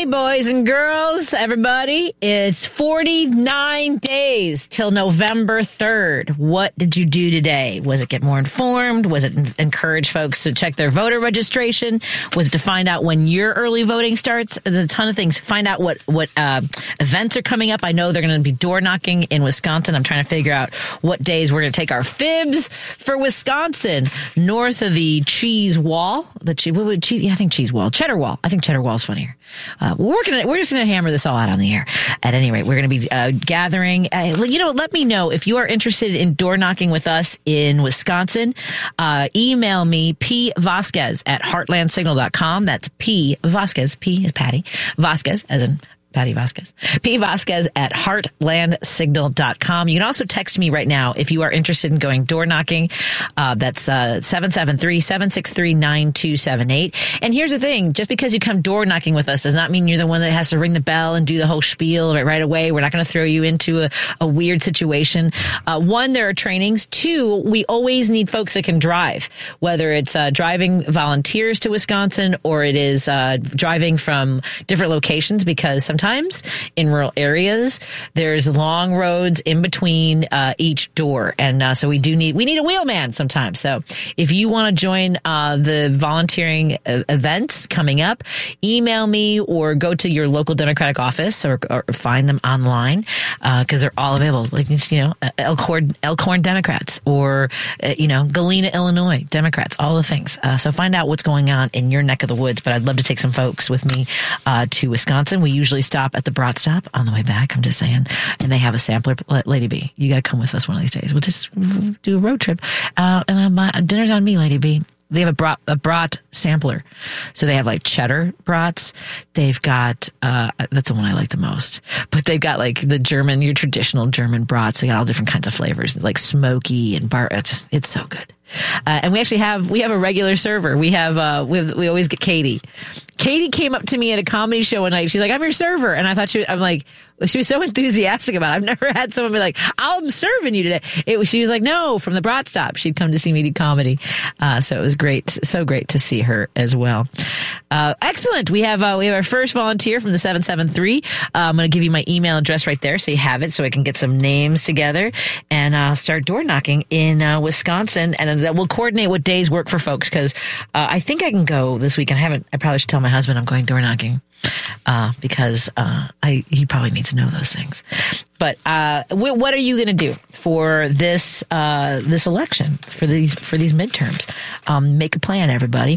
Hey, boys and girls, everybody. It's 49 days till November 3rd. What did you do today? Was it get more informed? Was it encourage folks to check their voter registration? Was it to find out when your early voting starts? There's a ton of things. Find out what events are coming up. I know they're going to be door knocking in Wisconsin. I'm trying to figure out what days we're going to take our fibs for Wisconsin, north of the cheese wall. Cheese wall. Cheddar wall. I think cheddar wall is funnier. We're just going to hammer this all out on the air. At any rate, we're going to be gathering. Let me know if you are interested in door knocking with us in Wisconsin. Email me, P. Vasquez at heartlandsignal.com. That's P. Vasquez. P is Patty. Vasquez, as in Patty Vasquez. P. Vasquez at heartlandsignal.com. You can also text me right now if you are interested in going door knocking. That's 773-763-9278. And here's the thing. Just because you come door knocking with us does not mean you're the one that has to ring the bell and do the whole spiel right away. We're not going to throw you into a weird situation. One, there are trainings. Two, we always need folks that can drive, whether it's driving volunteers to Wisconsin or it is driving from different locations, because sometimes in rural areas, there's long roads in between each door. And so we need a wheelman sometimes. So if you want to join the volunteering events coming up, email me or go to your local Democratic office or find them online because they're all available. Like, Elkhorn Democrats or, Galena, Illinois Democrats, all the things. So find out what's going on in your neck of the woods. But I'd love to take some folks with me to Wisconsin. We usually stop at the Brat Stop on the way back. I'm just saying. And they have a sampler. Lady B, you got to come with us one of these days. We'll just do a road trip. And dinner's on me, Lady B. They have a brat sampler. So they have like cheddar brats. They've got, that's the one I like the most. But they've got like your traditional German brats. They got all different kinds of flavors, like smoky and bar. It's so good. And we have a regular server. We always get Katie. Katie came up to me at a comedy show one night. She's like, "I'm your server." And I thought she was so enthusiastic about it. I've never had someone be like, "I'm serving you today." She was like, "No," from the Brat Stop. She'd come to see me do comedy. So it was great. So great to see her as well. Excellent. We have our first volunteer from the 773. I'm going to give you my email address right there so you have it so I can get some names together and start door knocking in Wisconsin. And we'll coordinate what days work for folks because I think I can go this weekend. I probably should tell my husband I'm going door knocking because he probably needs to know those things. But what are you going to do for this election, for these midterms? Make a plan, everybody.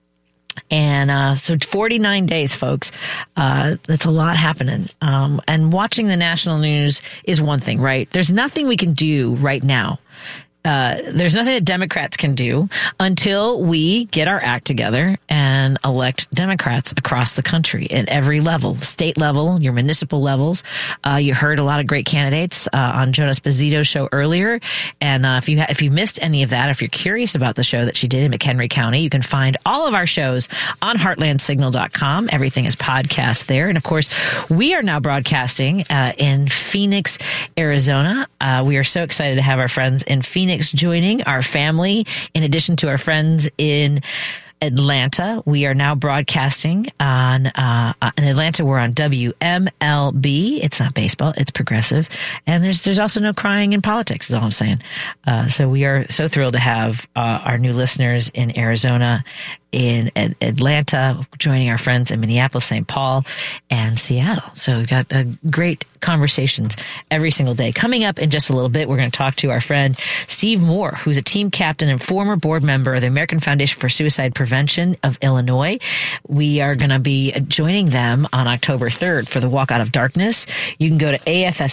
And so 49 days, folks. That's a lot happening. And watching the national news is one thing, right? There's nothing we can do right now. There's nothing that Democrats can do until we get our act together and elect Democrats across the country at every level, state level, your municipal levels. You heard a lot of great candidates on Jonas Bezito's show earlier. And if you missed any of that, if you're curious about the show that she did in McHenry County, you can find all of our shows on heartlandsignal.com. Everything is podcast there. And of course, we are now broadcasting in Phoenix, Arizona. We are so excited to have our friends in Phoenix joining our family. In addition to our friends in Atlanta, we are now broadcasting in Atlanta. We're on WMLB. It's not baseball; it's progressive, and there's also no crying in politics. Is all I'm saying. So we are so thrilled to have our new listeners in Arizona, in Atlanta, joining our friends in Minneapolis, St. Paul, and Seattle. So we've got great conversations every single day. Coming up in just a little bit, we're going to talk to our friend Steve Moore, who's a team captain and former board member of the American Foundation for Suicide Prevention of Illinois. We are going to be joining them on October 3rd for the Walk Out of Darkness. You can go to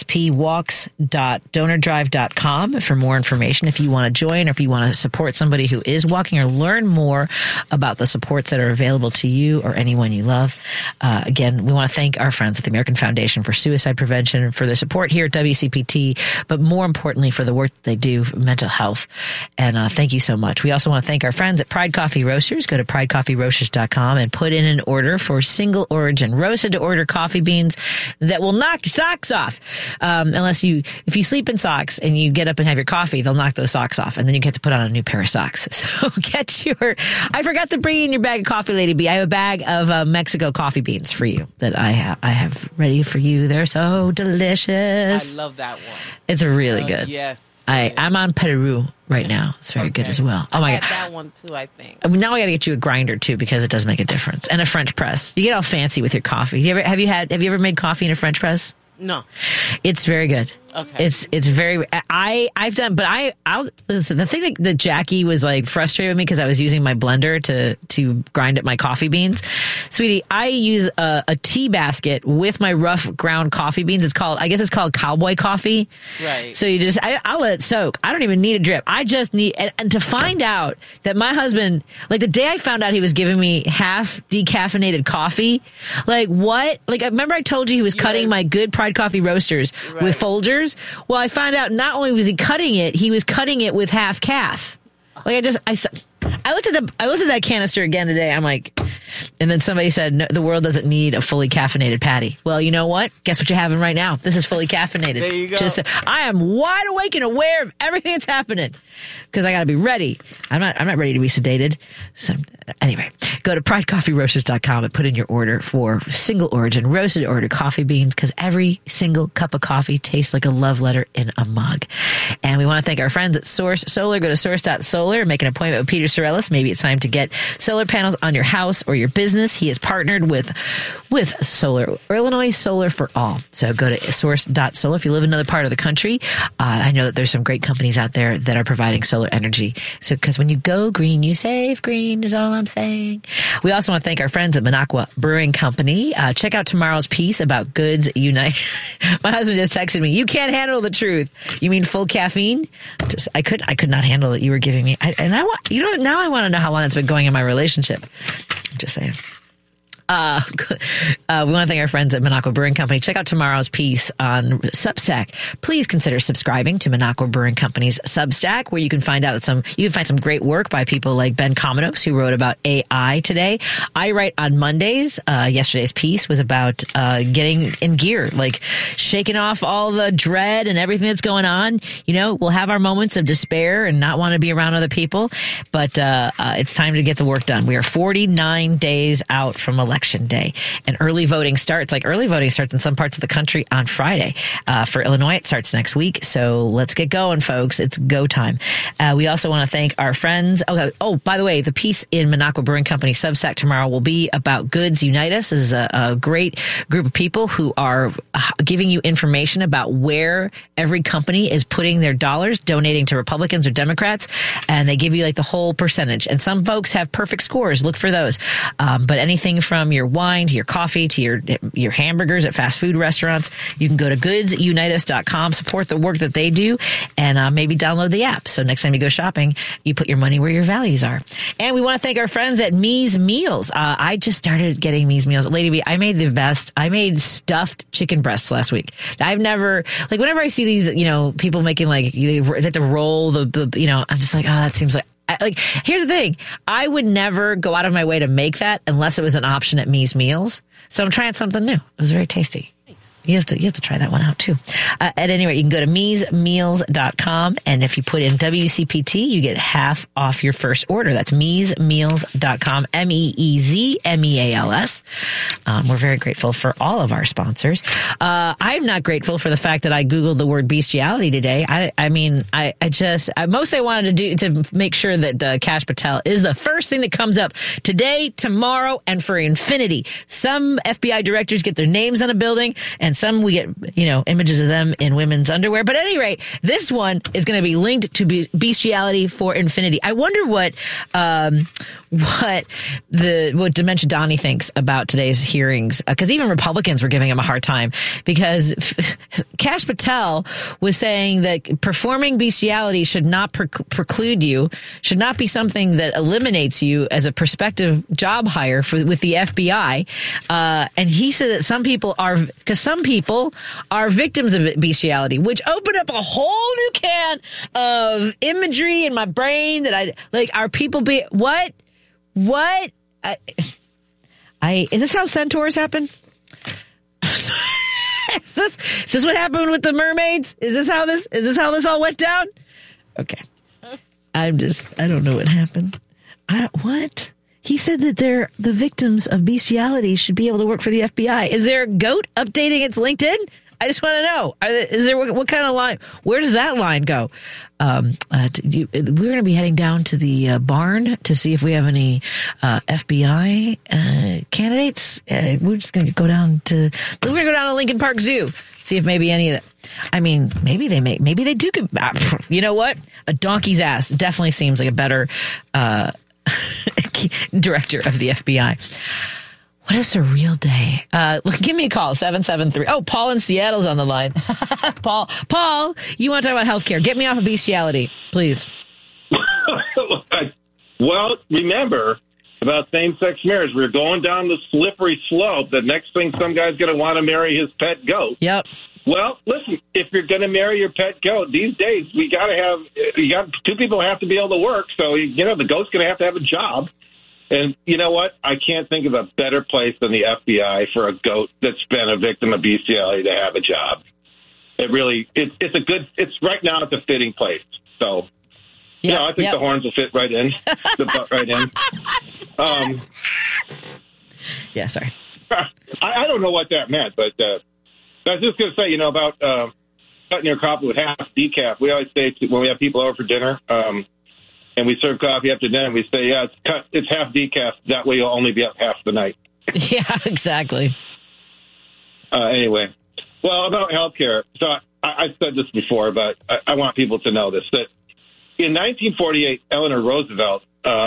afspwalks.donordrive.com for more information if you want to join or if you want to support somebody who is walking or learn more about the supports that are available to you or anyone you love. Again, we want to thank our friends at the American Foundation for Suicide Prevention for their support here at WCPT, but more importantly for the work that they do for mental health. And thank you so much. We also want to thank our friends at Pride Coffee Roasters. Go to pridecoffeeroasters.com and put in an order for single origin roasted to order coffee beans that will knock your socks off. If you sleep in socks and you get up and have your coffee, they'll knock those socks off and then you get to put on a new pair of socks. So I forgot to to bring in your bag of coffee, Lady B. I have a bag of Mexico coffee beans for you that I have ready for you. They're so delicious. I love that one. It's really good. Yes. I'm on Peru right now. It's very good as well. Oh my God. That one too, I think. Now I got to get you a grinder too, because it does make a difference, and a French press. You get all fancy with your coffee. Have you ever made coffee in a French press? No. It's very good. Okay. It's very, I've done, but I'll listen. The thing that Jackie was like frustrated with me because I was using my blender to grind up my coffee beans. Sweetie, I use a tea basket with my rough ground coffee beans. I guess it's called cowboy coffee. Right. So I'll let it soak. I don't even need a drip. I just need, and to find out that my husband, like the day I found out he was giving me half decaffeinated coffee, like what? Like, remember I told you he was cutting my good Pride Coffee roasters with Folgers? Well, I found out not only was he cutting it, he was cutting it with half calf. Like I looked at that canister again today. I'm like, and then somebody said, no, the world doesn't need a fully caffeinated patty. Well, you know what? Guess what you're having right now? This is fully caffeinated. There you go. I am wide awake and aware of everything that's happening because I got to be ready. I'm not ready to be sedated. So anyway, go to pridecoffeeroasters.com and put in your order for single origin roasted order coffee beans, because every single cup of coffee tastes like a love letter in a mug. And we want to thank our friends at Source Solar. Go to source.solar, make an appointment with Peter Sorellis. Maybe it's time to get solar panels on your house or your business. He has partnered with Solar, Illinois Solar for All. So go to source.solar. If you live in another part of the country, I know that there's some great companies out there that are providing solar energy. So, because when you go green, you save green is all I'm saying. We also want to thank our friends at Minocqua Brewing Company. Check out tomorrow's piece about Goods Unite. My husband just texted me, you can't handle the truth. You mean full caffeine? I could not handle it. You were giving me, now I want to know how long it's been going in my relationship. Just saying. We want to thank our friends at Minocqua Brewing Company. Check out tomorrow's piece on Substack. Please consider subscribing to Minocqua Brewing Company's Substack, where you can find out some great work by people like Ben Cominos, who wrote about AI today. I write on Mondays. Yesterday's piece was about getting in gear, like shaking off all the dread and everything that's going on. You know, we'll have our moments of despair and not want to be around other people, but it's time to get the work done. We are 49 days out from election day, and early voting starts in some parts of the country on Friday. For Illinois, it starts next week. So let's get going, folks. It's go time. We also want to thank our friends. Oh, by the way, the piece in Minocqua Brewing Company Substack tomorrow will be about Goods Unite Us. This is a great group of people who are giving you information about where every company is putting their dollars, donating to Republicans or Democrats, and they give you like the whole percentage. And some folks have perfect scores. Look for those. But anything from your wine to your coffee to your hamburgers at fast food restaurants, you can go to goodsuniteus.com, support the work that they do, and maybe download the app. So next time you go shopping, you put your money where your values are. And we want to thank our friends at Me's Meals. I just started getting Me's Meals. Lady B, I made the best. I made stuffed chicken breasts last week. I've never, like, whenever I see these, people making like, they have to roll the I'm just like, oh, that seems like, here's the thing. I would never go out of my way to make that unless it was an option at Me's Meals. So I'm trying something new. It was very tasty. You have to try that one out too. At any rate, you can go to meesmeals.com, and if you put in WCPT, you get half off your first order. That's meesmeals.com, MEEZMEALS. We're very grateful for all of our sponsors. I'm not grateful for the fact that I Googled the word bestiality today. I wanted to do to make sure that Kash Patel is the first thing that comes up today, tomorrow, and for infinity. Some FBI directors get their names on a building, and some we get, images of them in women's underwear. But at any rate, this one is going to be linked to bestiality for infinity. I wonder what Dementia Donnie thinks about today's hearings, because even Republicans were giving him a hard time, because Kash Patel was saying that performing bestiality should not preclude you, should not be something that eliminates you as a prospective job hire with the FBI. And he said that some people are victims of bestiality, which opened up a whole new can of imagery in my brain that are people what? Is this how centaurs happen? Is this what happened with the mermaids? Is this how this all went down? Okay. I don't know what happened. What? He said that the victims of bestiality should be able to work for the FBI. Is there a goat updating its LinkedIn? I just want to know. Is there what kind of line? Where does that line go? We're going to be heading down to the barn to see if we have any FBI candidates. We're just going to go down to Lincoln Park Zoo, see if maybe any of that. I mean, maybe they do. You know what? A donkey's ass definitely seems like a better director of the FBI. What a surreal day. Give me a call, 773. Oh, Paul in Seattle's on the line. Paul, you want to talk about healthcare. Get me off of bestiality, please. Well, remember about same-sex marriage. We're going down the slippery slope. The next thing, some guy's going to want to marry his pet goat. Yep. Well, listen, if you're going to marry your pet goat, these days, two people have to be able to work. So, the goat's going to have a job. And you know what? I can't think of a better place than the FBI for a goat that's been a victim of bestiality to have a job. It really, it's right now it's a fitting place. So, I think the horns will fit right in, the butt right in. Yeah, sorry. I don't know what that meant, but I was just going to say, about cutting your coffee with half decaf. We always say when we have people over for dinner, and we serve coffee after dinner, we say, it's half decaf. That way you'll only be up half the night. Yeah, exactly. Anyway, well, about healthcare. So I've said this before, but I want people to know this, that in 1948, Eleanor Roosevelt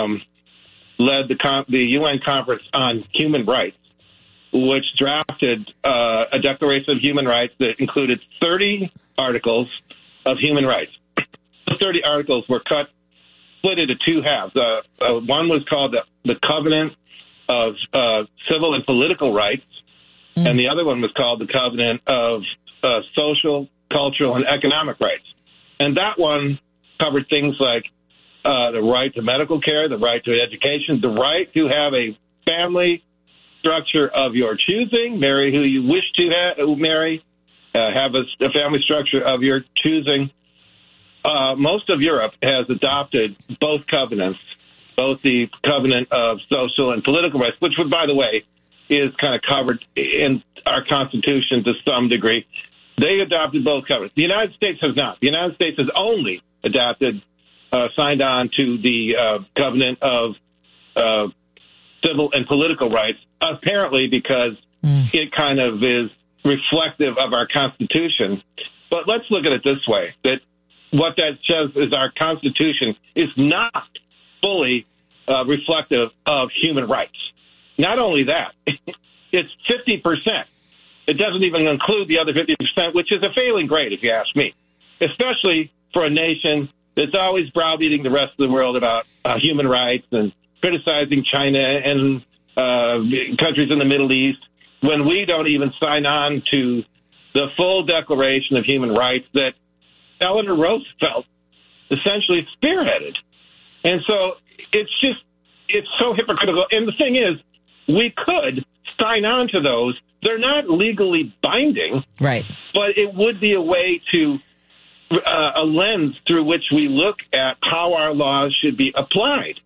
led the UN Conference on Human Rights, which drafted a Declaration of Human Rights that included 30 articles of human rights. The 30 articles were split into two halves. One was called the Covenant of Civil and Political Rights, and the other one was called the Covenant of Social, Cultural, and Economic Rights. And that one covered things like the right to medical care, the right to education, the right to have a family structure of your choosing, marry who you wish to marry, have a family structure of your choosing. Most of Europe has adopted both covenants, both the Covenant of Social and Political Rights, which, by the way, is kind of covered in our Constitution to some degree. They adopted both covenants. The United States has not. The United States has only signed on to the Covenant of Civil and Political Rights, apparently because it kind of is reflective of our Constitution. But let's look at it this way, that what that says is our Constitution is not fully reflective of human rights. Not only that, it's 50%. It doesn't even include the other 50%, which is a failing grade, if you ask me, especially for a nation that's always browbeating the rest of the world about human rights and criticizing China and countries in the Middle East, when we don't even sign on to the full Declaration of Human Rights that Eleanor Roosevelt essentially spearheaded. And so it's so hypocritical. And the thing is, we could sign on to those. They're not legally binding, right? But it would be a way to a lens through which we look at how our laws should be applied.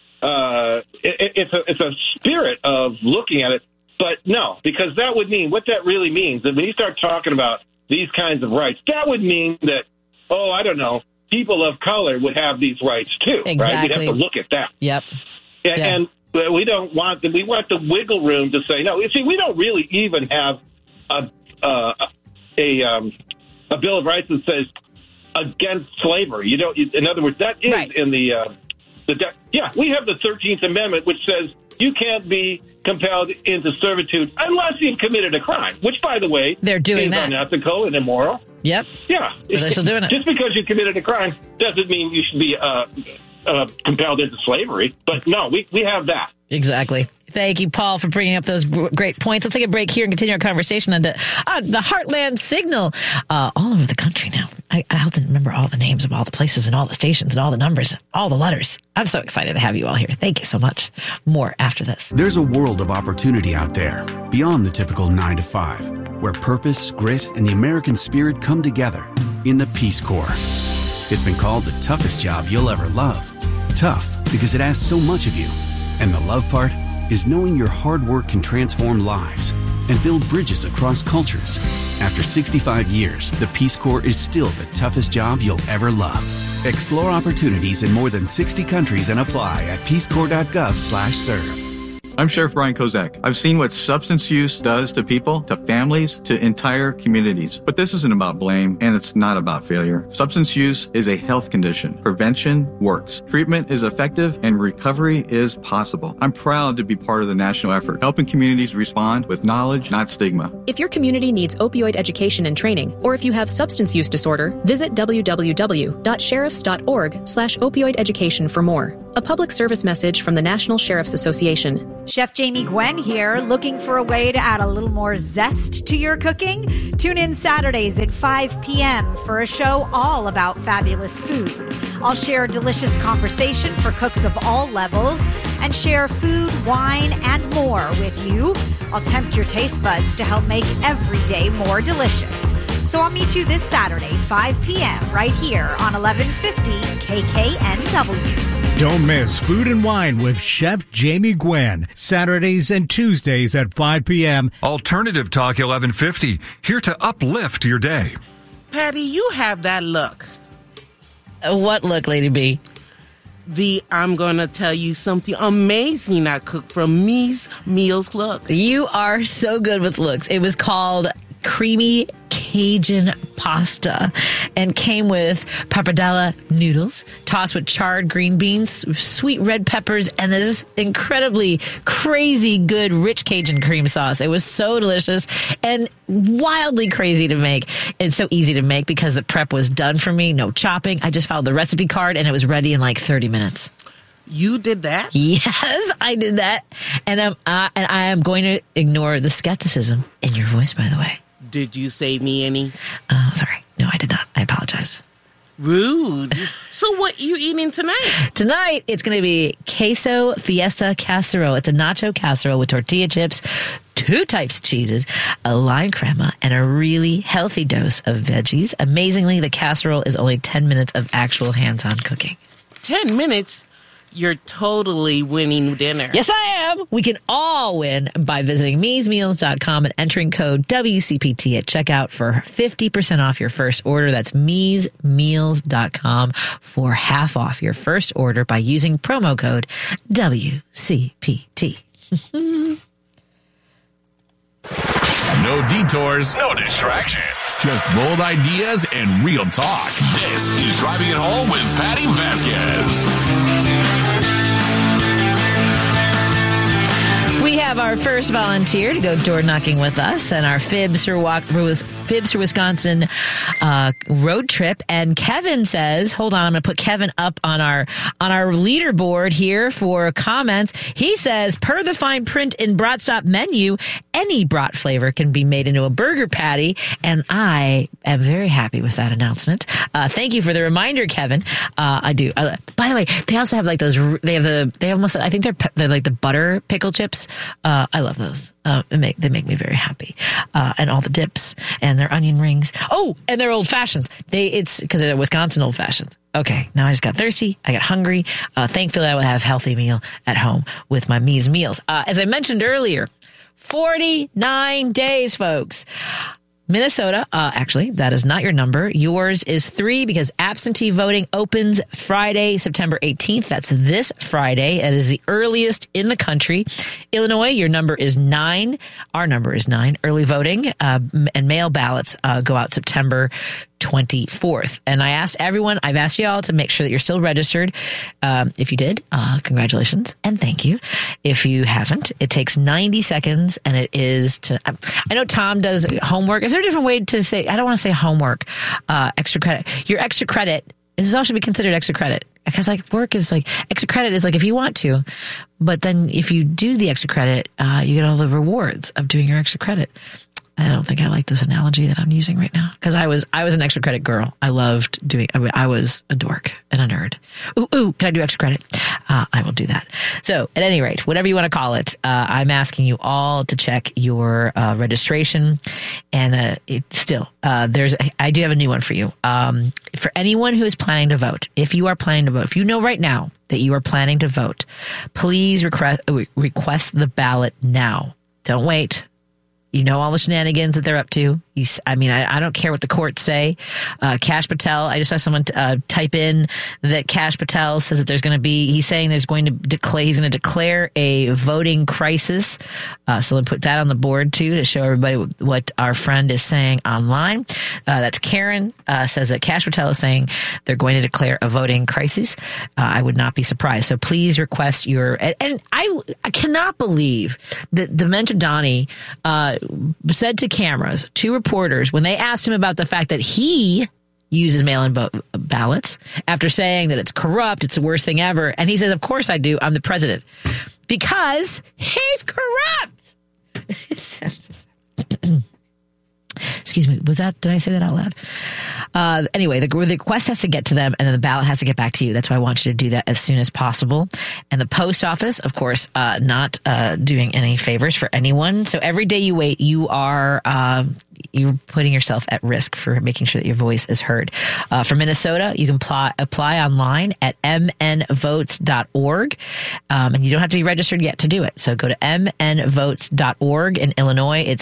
It's a spirit of looking at it, but no, because that would mean what that really means. That when you start talking about these kinds of rights, that would mean that, I don't know, people of color would have these rights too, exactly. Right? We'd have to look at that. Yep. And we don't want we want the wiggle room to say no. You see, we don't really even have a Bill of Rights that says against slavery. You don't. In other words, that is right. In we have the 13th Amendment, which says you can't be compelled into servitude unless you've committed a crime. Which, by the way, they're doing is that. Unethical and immoral. Yep. Yeah. But they're still doing it. Just because you committed a crime doesn't mean you should be compelled into slavery. But no, we have that. Exactly. Thank you, Paul, for bringing up those great points. Let's take a break here and continue our conversation on the Heartland Signal all over the country now. I have to remember all the names of all the places and all the stations and all the numbers, all the letters. I'm so excited to have you all here. Thank you so much. More after this. There's a world of opportunity out there beyond the typical 9 to 5, where purpose, grit, and the American spirit come together in the Peace Corps. It's been called the toughest job you'll ever love. Tough because it asks so much of you. And the love part is knowing your hard work can transform lives and build bridges across cultures. After 65 years, the Peace Corps is still the toughest job you'll ever love. Explore opportunities in more than 60 countries and apply at peacecorps.gov/serve. I'm Sheriff Brian Kozak. I've seen what substance use does to people, to families, to entire communities. But this isn't about blame, and it's not about failure. Substance use is a health condition. Prevention works. Treatment is effective, and recovery is possible. I'm proud to be part of the national effort, helping communities respond with knowledge, not stigma. If your community needs opioid education and training, or if you have substance use disorder, visit www.sheriffs.org/opioid education for more. A public service message from the National Sheriff's Association. Chef Jamie Gwen here, looking for a way to add a little more zest to your cooking? Tune in Saturdays at 5 p.m. for a show all about fabulous food. I'll share a delicious conversation for cooks of all levels and share food, wine, and more with you. I'll tempt your taste buds to help make every day more delicious. So I'll meet you this Saturday, 5 p.m. right here on 1150 KKNW. Don't miss Food and Wine with Chef Jamie Gwen, Saturdays and Tuesdays at 5 p.m. Alternative Talk 1150, here to uplift your day. Patty, you have that look. What look, Lady B? I'm going to tell you something amazing I cooked from Me's Meals look. You are so good with looks. It was called creamy Cajun pasta and came with pappardelle noodles tossed with charred green beans, sweet red peppers, and this incredibly crazy good rich Cajun cream sauce. It was so delicious and wildly crazy to make. It's so easy to make because the prep was done for me. No chopping. I just followed the recipe card and it was ready in like 30 minutes. You did that? Yes, I did that. And I am going to ignore the skepticism in your voice, by the way. Did you save me any? Sorry. No, I did not. I apologize. Rude. So what you eating tonight? Tonight, it's going to be queso fiesta casserole. It's a nacho casserole with tortilla chips, 2 types of cheeses, a lime crema, and a really healthy dose of veggies. Amazingly, the casserole is only 10 minutes of actual hands-on cooking. 10 minutes? You're totally winning dinner. Yes, I am. We can all win by visiting meesmeals.com and entering code WCPT at checkout for 50% off your first order. That's meesmeals.com for half off your first order by using promo code WCPT. No detours, no distractions. Just bold ideas and real talk. This is Driving It Home with Patty Vasquez. We have our first volunteer to go door knocking with us and our Fibs for Wisconsin road trip. And Kevin says, hold on, I'm going to put Kevin up on our leaderboard here for comments. He says, per the fine print in Brat Stop menu, any brat flavor can be made into a burger patty. And I am very happy with that announcement. Thank you for the reminder, Kevin. I do. By the way, they also have like those, I think they're like the butter pickle chips. I love those. They make me very happy. And all the dips and their onion rings. Oh, and their old fashions. It's because they're Wisconsin old fashions. Okay, now I just got thirsty. I got hungry. Thankfully, I will have a healthy meal at home with my Me's Meals. As I mentioned earlier, 49 days, folks. Minnesota, actually, that is not your number. Yours is 3 because absentee voting opens Friday, September 18th. That's this Friday. It is the earliest in the country. Illinois, your number is 9. Our number is 9. Early voting and mail ballots go out September 24th. And I've asked you all to make sure that you're still registered. If you did, congratulations and thank you. If you haven't, it takes 90 seconds and it is I know Tom does homework. Is there a different way to say, I don't want to say homework, extra credit. Your extra credit, this all should be considered extra credit. Because like work is like, extra credit is like if you want to, but then if you do the extra credit, you get all the rewards of doing your extra credit. I don't think I like this analogy that I'm using right now because I was an extra credit girl. I loved doing. I was a dork and a nerd. Ooh, can I do extra credit? I will do that. So, at any rate, whatever you want to call it, I'm asking you all to check your registration. And I do have a new one for you. For anyone who is planning to vote, if you are planning to vote, if you know right now that you are planning to vote, please request the ballot now. Don't wait. You know all the shenanigans that they're up to. I don't care what the courts say. Kash Patel, I just saw someone type in that Kash Patel says that he's saying he's going to declare a voting crisis. So we'll put that on the board too to show everybody what our friend is saying online. That's Karen says that Kash Patel is saying they're going to declare a voting crisis. I would not be surprised. So please request and I cannot believe that Dementia Donnie said to cameras, to reporters, when they asked him about the fact that he uses mail-in ballots after saying that it's corrupt, it's the worst thing ever. And he said, of course I do. I'm the president. Because he's corrupt. Excuse me. Did I say that out loud? Anyway, the request has to get to them and then the ballot has to get back to you. That's why I want you to do that as soon as possible. And the post office, of course, not doing any favors for anyone. So every day you wait, you're putting yourself at risk for making sure that your voice is heard. For Minnesota, you can apply online at mnvotes.org. And you don't have to be registered yet to do it. So go to mnvotes.org. In Illinois, it's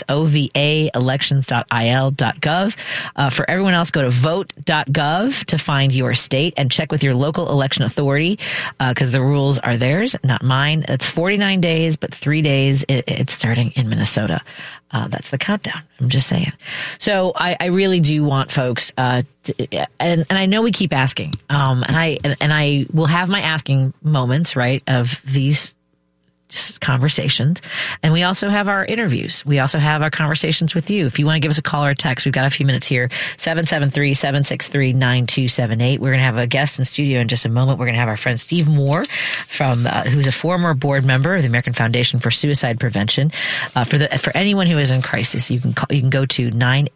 ovaelections.il.gov. For everyone else, go to vote.gov to find your state and check with your local election authority because the rules are theirs, not mine. It's 49 days, but 3 days. It's starting in Minnesota. That's the countdown. I'm just saying. So I really do want folks, and I know we keep asking, and I will have my asking moments, right, of these conversations. And we also have our interviews. We also have our conversations with you. If you want to give us a call or a text, we've got a few minutes here. 773-763-9278. We're going to have a guest in studio in just a moment. We're going to have our friend Steve Moore who's a former board member of the American Foundation for Suicide Prevention. For anyone who is in crisis, you can go to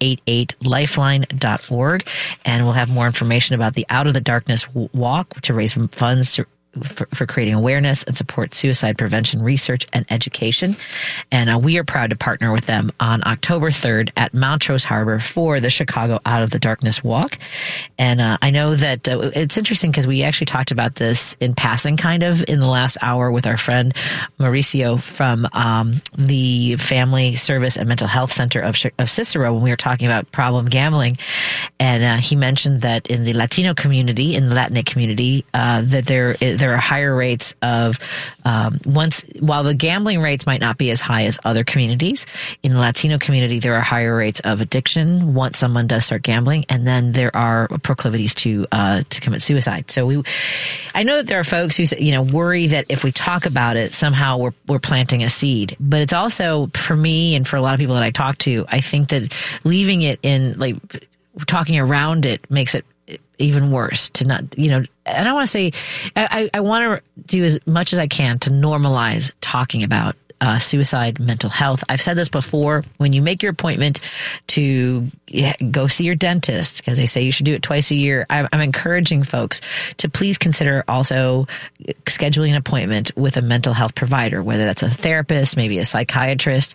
988lifeline.org and we'll have more information about the Out of the Darkness Walk to raise funds for creating awareness and support suicide prevention research and education. And we are proud to partner with them on October 3rd at Montrose Harbor for the Chicago Out of the Darkness Walk. And I know that it's interesting because we actually talked about this in passing kind of in the last hour with our friend Mauricio from the Family Service and Mental Health Center of Cicero when we were talking about problem gambling. And he mentioned that in the Latino community, in the Latinx community, that there are higher rates of while the gambling rates might not be as high as other communities, in the Latino community there are higher rates of addiction once someone does start gambling, and then there are proclivities to commit suicide. So I know that there are folks who worry that if we talk about it somehow we're planting a seed, but it's also for me and for a lot of people that I talk to, I think that leaving it in talking around it makes it even worse to not, and I want to say, I want to do as much as I can to normalize talking about suicide, mental health. I've said this before, when you make your appointment to go see your dentist, because they say you should do it twice a year, I'm encouraging folks to please consider also scheduling an appointment with a mental health provider, whether that's a therapist, maybe a psychiatrist,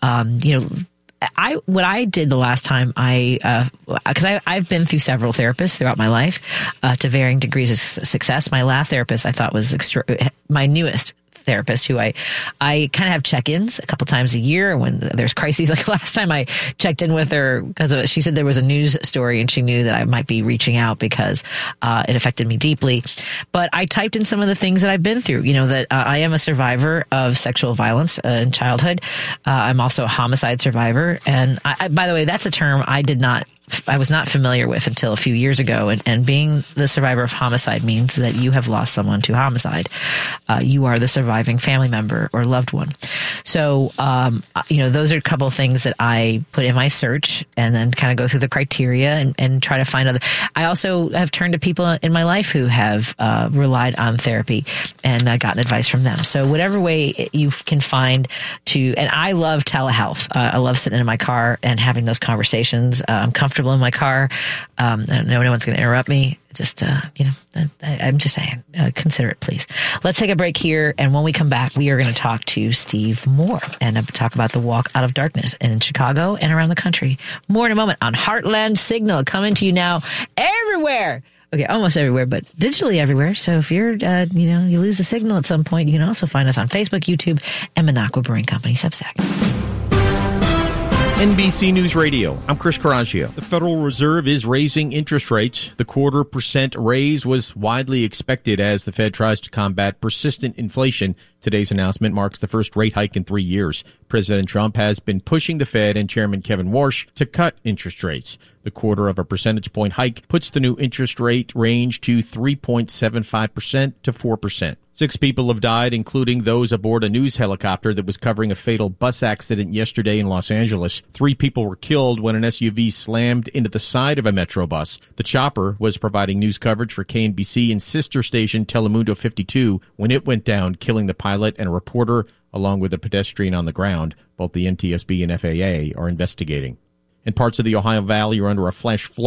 what I did the last time because I've been through several therapists throughout my life to varying degrees of success. My last therapist I thought was my newest therapist, who I kind of have check-ins a couple times a year when there's crises. Like last time I checked in with her because she said there was a news story and she knew that I might be reaching out because it affected me deeply. But I typed in some of the things that I've been through, that I am a survivor of sexual violence in childhood. I'm also a homicide survivor. And by the way, that's a term I did not familiar with until a few years ago. And being the survivor of homicide means that you have lost someone to homicide. You are the surviving family member or loved one. So, those are a couple of things that I put in my search and then kind of go through the criteria and try to find other. I also have turned to people in my life who have relied on therapy and gotten advice from them. So whatever way you can find and I love telehealth. I love sitting in my car and having those conversations. I'm comfortable in my car. I don't know no one's going to interrupt me. Just, I'm just saying, consider it, please. Let's take a break here. And when we come back, we are going to talk to Steve Moore and talk about the walk out of darkness in Chicago and around the country. More in a moment on Heartland Signal, coming to you now everywhere. Okay, almost everywhere, but digitally everywhere. So if you're, you lose the signal at some point, you can also find us on Facebook, YouTube, and Minocqua Brewing Company Substack. NBC News Radio, I'm Chris Carraggio. The Federal Reserve is raising interest rates. The 0.25% raise was widely expected as the Fed tries to combat persistent inflation. Today's announcement marks the first rate hike in 3 years. President Trump has been pushing the Fed and Chairman Kevin Warsh to cut interest rates. The 0.25 percentage point hike puts the new interest rate range to 3.75% to 4%. 6 people have died, including those aboard a news helicopter that was covering a fatal bus accident yesterday in Los Angeles. 3 people were killed when an SUV slammed into the side of a Metro bus. The chopper was providing news coverage for KNBC and sister station Telemundo 52 when it went down, killing the pilot and a reporter, along with a pedestrian on the ground. Both the NTSB and FAA are investigating. And parts of the Ohio Valley are under a flash flood.